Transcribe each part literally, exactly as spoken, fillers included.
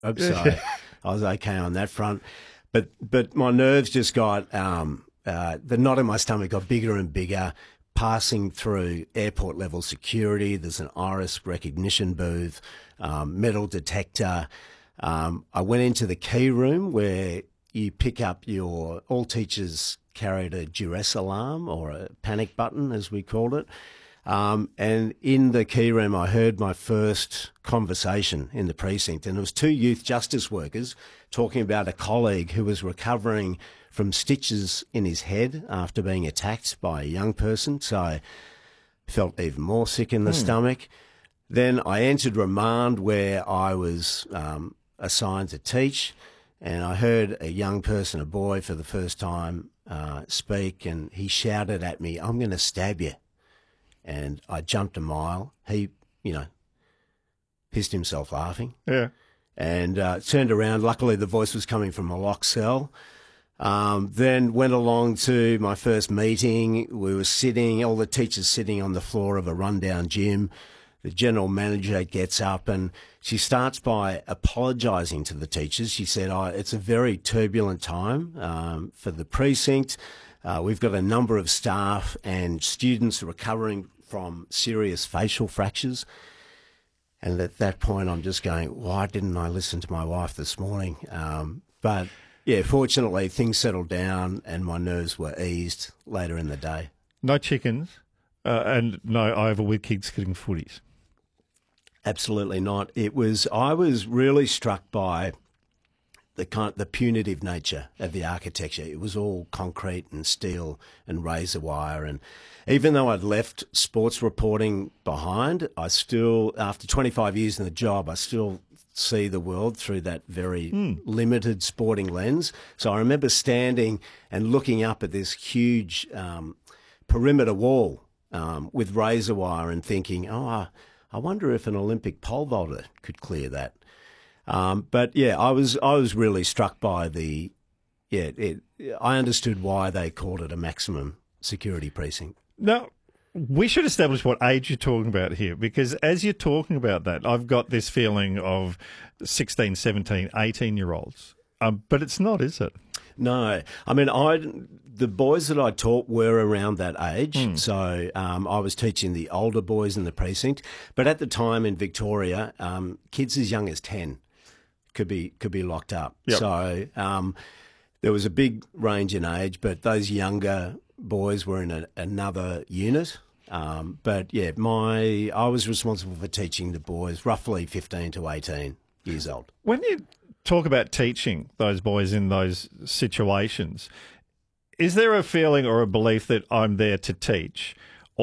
So I was okay on that front. But but my nerves just got, um, uh, the knot in my stomach got bigger and bigger, passing through airport level security. There's an iris recognition booth, um, metal detector. Um, I went into the key room where you pick up your, all teachers carried a duress alarm or a panic button, as we called it. Um, and in the key room, I heard my first conversation in the precinct, and it was two youth justice workers talking about a colleague who was recovering from stitches in his head after being attacked by a young person. So I felt even more sick in the mm. stomach. Then I entered remand, where I was um, assigned to teach, and I heard a young person, a boy, for the first time uh, speak, and he shouted at me, "I'm going to stab you." And I jumped a mile. He, you know, pissed himself laughing. Yeah. And uh, turned around. Luckily, the voice was coming from a locked cell. Um, then went along to my first meeting. We were sitting, all the teachers sitting on the floor of a rundown gym. The general manager gets up and she starts by apologising to the teachers. She said, oh, it's a very turbulent time um, for the precinct. Uh, we've got a number of staff and students recovering from serious facial fractures. And at that point, I'm just going, why didn't I listen to my wife this morning? Um, but, yeah, fortunately, things settled down and my nerves were eased later in the day. No chickens uh, and no over with kids getting footies? Absolutely not. It was, I was really struck by the kind, the punitive nature of the architecture. It was all concrete and steel and razor wire. And even though I'd left sports reporting behind, I still, after twenty-five years in the job, I still see the world through that very mm. limited sporting lens. So I remember standing and looking up at this huge um, perimeter wall um, with razor wire and thinking, oh, I, I wonder if an Olympic pole vaulter could clear that. Um, but yeah, I was I was really struck by the, yeah, it, I understood why they called it a maximum security precinct. Now, we should establish what age you're talking about here, because as you're talking about that, I've got this feeling of sixteen, seventeen, eighteen-year-olds. Um, but it's not, is it? No. I mean, I the boys that I taught were around that age. Mm. So um, I was teaching the older boys in the precinct. But at the time in Victoria, um, kids as young as ten could be could be locked up. Yep. So um, there was a big range in age, but those younger boys were in a, another unit. Um, but yeah, my I was responsible for teaching the boys roughly fifteen to eighteen years old. When you talk about teaching those boys in those situations, is there a feeling or a belief that I'm there to teach?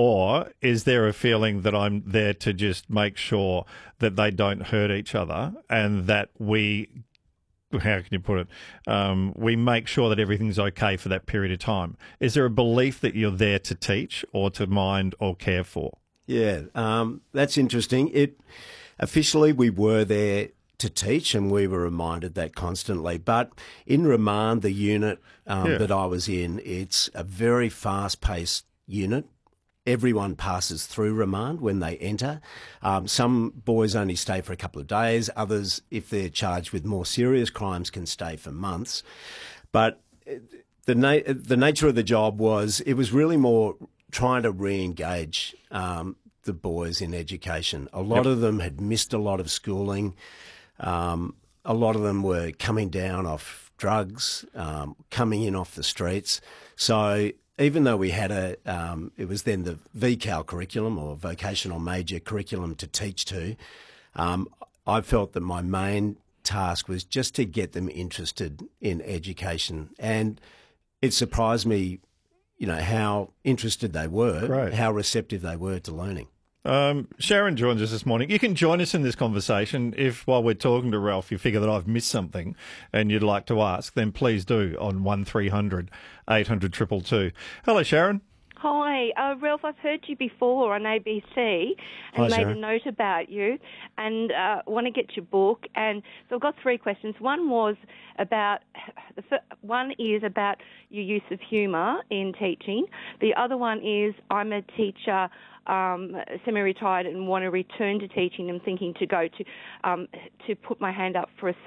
Or is there a feeling that I'm there to just make sure that they don't hurt each other and that we, how can you put it, um, we make sure that everything's okay for that period of time? Is there a belief that you're there to teach or to mind or care for? Yeah, um, that's interesting. It officially, we were there to teach and we were reminded that constantly. But in remand, the unit um, yeah. that I was in, it's a very fast-paced unit. Everyone passes through remand when they enter. Um, some boys only stay for a couple of days. Others, if they're charged with more serious crimes, can stay for months. But the na- the nature of the job was, it was really more trying to re-engage um, the boys in education. A lot yep. of them had missed a lot of schooling. Um, a lot of them were coming down off drugs, um, coming in off the streets. So even though we had a, um, it was then the V CAL curriculum or vocational major curriculum to teach to, um, I felt that my main task was just to get them interested in education. And it surprised me, you know, how interested they were, Right. how receptive they were to learning. Um, Sharon joins us this morning. You can join us in this conversation if, while we're talking to Ralph, you figure that I've missed something and you'd like to ask, then please do on one three hundred eight hundred two two two. Hello, Sharon. Hi, uh, Ralph, I've heard you before on A B C and Hi, made Sharon. a note about you and uh, want to get your book. And so I've got three questions. One was about, the fir- one is about your use of humour in teaching. The other one is, I'm a teacher, um, semi-retired and want to return to teaching and thinking to go to, um, to put my hand up for a